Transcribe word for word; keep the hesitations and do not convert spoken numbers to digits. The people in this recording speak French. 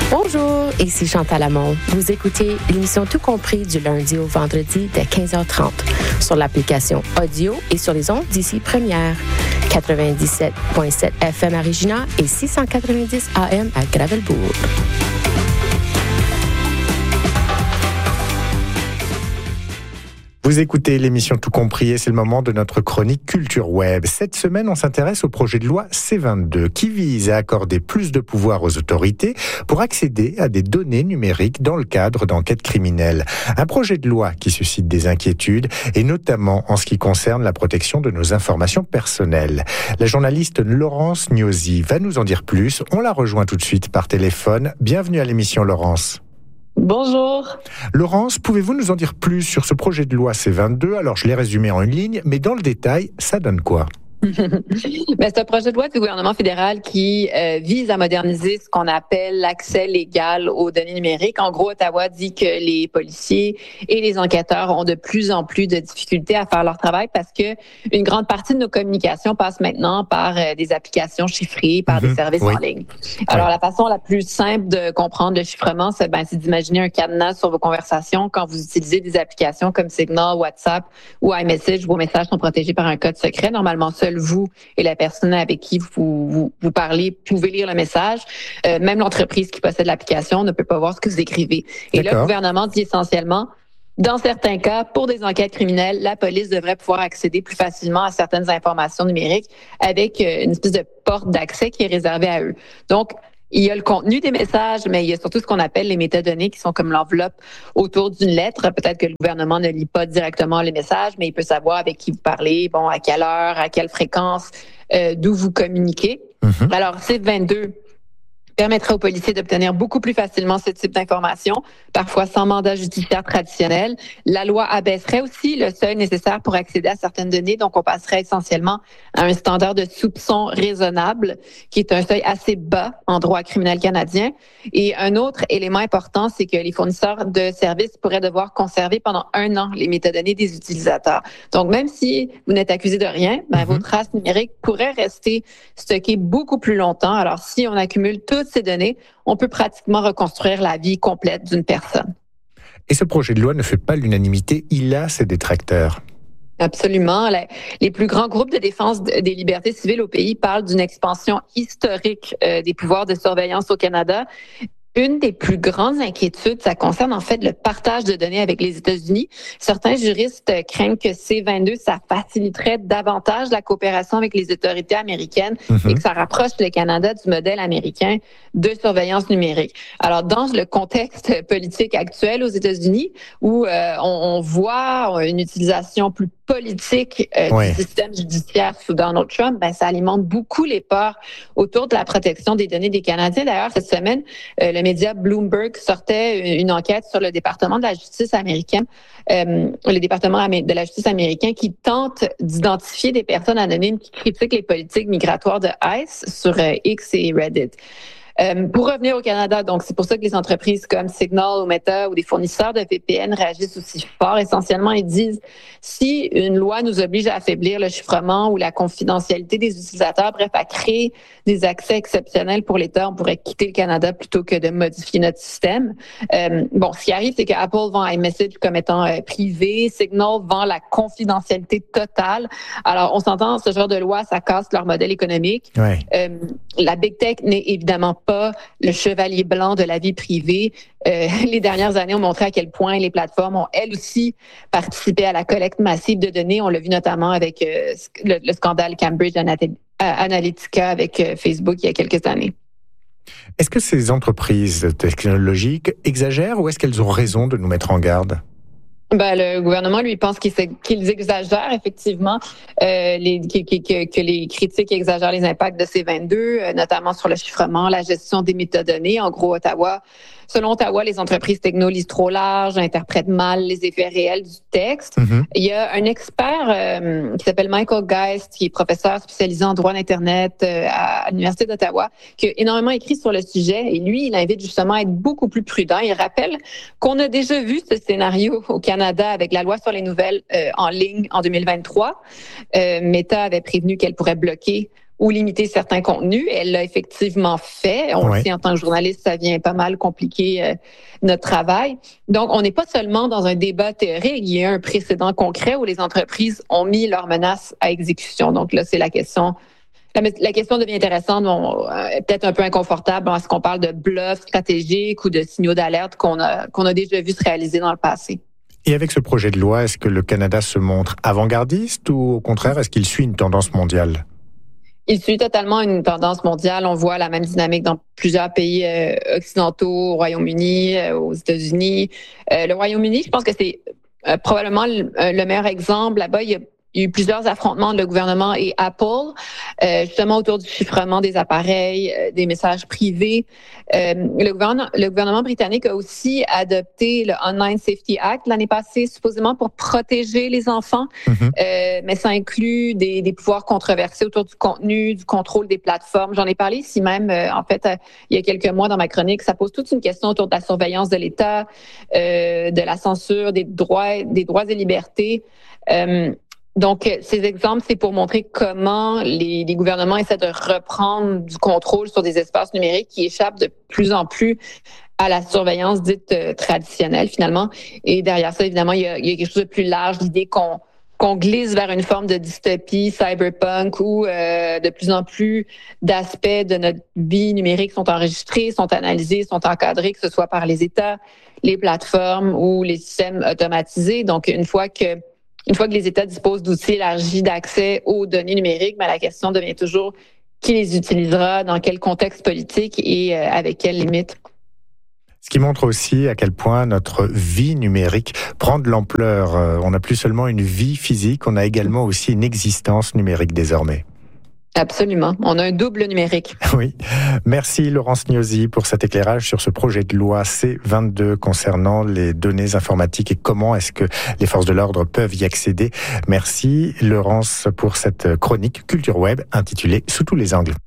Bonjour, ici Chantal Lamont. Vous écoutez l'émission Tout compris du lundi au vendredi dès quinze heures trente sur l'application audio et sur les ondes d'ici Première. quatre-vingt-dix-sept virgule sept F M à Regina et six cent quatre-vingt-dix A M à Gravelbourg. Vous écoutez l'émission Tout compris et c'est le moment de notre chronique Culture Web. Cette semaine, on s'intéresse au projet de loi C vingt-deux qui vise à accorder plus de pouvoir aux autorités pour accéder à des données numériques dans le cadre d'enquêtes criminelles. Un projet de loi qui suscite des inquiétudes et notamment en ce qui concerne la protection de nos informations personnelles. La journaliste Laurence Gnosi va nous en dire plus. On la rejoint tout de suite par téléphone. Bienvenue à l'émission, Laurence. Bonjour. Laurence, pouvez-vous nous en dire plus sur ce projet de loi C vingt-deux? Alors, je l'ai résumé en une ligne, mais dans le détail, ça donne quoi? Ben, c'est un projet de loi du gouvernement fédéral qui euh, vise à moderniser ce qu'on appelle l'accès légal aux données numériques. En gros, Ottawa dit que les policiers et les enquêteurs ont de plus en plus de difficultés à faire leur travail parce que une grande partie de nos communications passe maintenant par euh, des applications chiffrées, par mm-hmm. des services oui. en ligne. Alors, oui. la façon la plus simple de comprendre le chiffrement, c'est, ben, c'est d'imaginer un cadenas sur vos conversations quand vous utilisez des applications comme Signal, WhatsApp ou iMessage. Vos messages sont protégés par un code secret. Normalement, seul vous et la personne avec qui vous, vous, vous parlez pouvez lire le message. Euh, même l'entreprise qui possède l'application ne peut pas voir ce que vous écrivez. Et D'accord. là, le gouvernement dit essentiellement, dans certains cas, pour des enquêtes criminelles, la police devrait pouvoir accéder plus facilement à certaines informations numériques avec une espèce de porte d'accès qui est réservée à eux. Donc, il y a le contenu des messages, mais il y a surtout ce qu'on appelle les métadonnées qui sont comme l'enveloppe autour d'une lettre. Peut-être que le gouvernement ne lit pas directement les messages, mais il peut savoir avec qui vous parlez, bon, à quelle heure, à quelle fréquence, euh, d'où vous communiquez. Mm-hmm. Alors, C vingt-deux permettra aux policiers d'obtenir beaucoup plus facilement ce type d'informations, parfois sans mandat judiciaire traditionnel. La loi abaisserait aussi le seuil nécessaire pour accéder à certaines données, donc on passerait essentiellement à un standard de soupçon raisonnable, qui est un seuil assez bas en droit criminel canadien. Et un autre élément important, c'est que les fournisseurs de services pourraient devoir conserver pendant un an les métadonnées des utilisateurs. Donc, même si vous n'êtes accusé de rien, ben, mm-hmm. vos traces numériques pourraient rester stockées beaucoup plus longtemps. Alors, si on accumule toutes ces données, on peut pratiquement reconstruire la vie complète d'une personne. Et ce projet de loi ne fait pas l'unanimité, il a ses détracteurs. Absolument. Les plus grands groupes de défense des libertés civiles au pays parlent d'une expansion historique des pouvoirs de surveillance au Canada. Une des plus grandes inquiétudes, ça concerne en fait le partage de données avec les États-Unis. Certains juristes craignent que C vingt-deux, ça faciliterait davantage la coopération avec les autorités américaines mm-hmm. et que ça rapproche le Canada du modèle américain de surveillance numérique. Alors, dans le contexte politique actuel aux États-Unis, où euh, on, on voit une utilisation plus politique euh, ouais. du système judiciaire sous Donald Trump, ben, ça alimente beaucoup les peurs autour de la protection des données des Canadiens. D'ailleurs, cette semaine, euh, le média Bloomberg sortait une enquête sur le département de la justice américaine, euh, le département de la justice américain qui tente d'identifier des personnes anonymes qui critiquent les politiques migratoires de ICE sur euh, X et Reddit. Euh, pour revenir au Canada, donc c'est pour ça que les entreprises comme Signal ou Meta ou des fournisseurs de V P N réagissent aussi fort. Essentiellement, ils disent si une loi nous oblige à affaiblir le chiffrement ou la confidentialité des utilisateurs, bref, à créer des accès exceptionnels pour l'État, on pourrait quitter le Canada plutôt que de modifier notre système. Euh, bon, ce qui arrive, c'est qu'Apple vend iMessage comme étant euh, privé, Signal vend la confidentialité totale. Alors, on s'entend, ce genre de loi, ça casse leur modèle économique. Ouais. Euh, la Big Tech n'est évidemment pas le chevalier blanc de la vie privée. Euh, les dernières années ont montré à quel point les plateformes ont elles aussi participé à la collecte massive de données. On l'a vu notamment avec euh, le, le scandale Cambridge Analytica avec euh, Facebook il y a quelques années. Est-ce que ces entreprises technologiques exagèrent ou est-ce qu'elles ont raison de nous mettre en garde? Ben, le gouvernement, lui, pense qu'ils, qu'ils exagèrent effectivement, euh, les, que, que, que les critiques exagèrent les impacts de C vingt-deux, euh, notamment sur le chiffrement, la gestion des métadonnées. En gros, Ottawa, selon Ottawa, les entreprises techno lisent trop large, interprètent mal les effets réels du texte. Mm-hmm. Il y a un expert euh, qui s'appelle Michael Geist, qui est professeur spécialisé en droit d'Internet euh, à l'Université d'Ottawa, qui a énormément écrit sur le sujet. Et lui, il invite justement à être beaucoup plus prudent. Il rappelle qu'on a déjà vu ce scénario au Canada avec la loi sur les nouvelles euh, en ligne en deux mille vingt-trois. Euh, Meta avait prévenu qu'elle pourrait bloquer ou limiter certains contenus. Elle l'a effectivement fait. On ouais. le sait, en tant que journaliste, ça vient pas mal compliquer euh, notre travail. Donc, on n'est pas seulement dans un débat théorique. Il y a un précédent concret où les entreprises ont mis leurs menaces à exécution. Donc là, c'est la question... La, la question devient intéressante, bon, euh, peut-être un peu inconfortable est-ce qu'on parle de bluff stratégique ou de signaux d'alerte qu'on a, qu'on a déjà vu se réaliser dans le passé. Et avec ce projet de loi, est-ce que le Canada se montre avant-gardiste ou au contraire, est-ce qu'il suit une tendance mondiale? Il suit totalement une tendance mondiale. On voit la même dynamique dans plusieurs pays euh, occidentaux, au Royaume-Uni, euh, aux États-Unis. Euh, le Royaume-Uni, je pense que c'est euh, probablement le, le meilleur exemple. Là-bas, il y a Il y a eu plusieurs affrontements entre le gouvernement et Apple, euh, justement autour du chiffrement des appareils, euh, des messages privés. Euh, le, gouvernement, le gouvernement britannique a aussi adopté le Online Safety Act l'année passée, supposément pour protéger les enfants, mm-hmm. euh, mais ça inclut des, des pouvoirs controversés autour du contenu, du contrôle des plateformes. J'en ai parlé ici même, euh, en fait, euh, il y a quelques mois dans ma chronique. Ça pose toute une question autour de la surveillance de l'État, euh, de la censure, des droits, des droits et libertés. Euh, Donc, ces exemples, c'est pour montrer comment les, les gouvernements essaient de reprendre du contrôle sur des espaces numériques qui échappent de plus en plus à la surveillance dite euh, traditionnelle, finalement. Et derrière ça, évidemment, il y a, il y a quelque chose de plus large, l'idée qu'on, qu'on glisse vers une forme de dystopie cyberpunk où euh, de plus en plus d'aspects de notre vie numérique sont enregistrés, sont analysés, sont encadrés, que ce soit par les États, les plateformes ou les systèmes automatisés. Donc, une fois que Une fois que les États disposent d'outils élargis d'accès aux données numériques, ben la question devient toujours qui les utilisera, dans quel contexte politique et euh, avec quelles limites. Ce qui montre aussi à quel point notre vie numérique prend de l'ampleur. On n'a plus seulement une vie physique, on a également aussi une existence numérique désormais. Absolument. On a un double numérique. Oui. Merci Laurence Gnosi pour cet éclairage sur ce projet de loi C vingt-deux concernant les données informatiques et comment est-ce que les forces de l'ordre peuvent y accéder. Merci Laurence pour cette chronique Culture Web intitulée Sous tous les angles.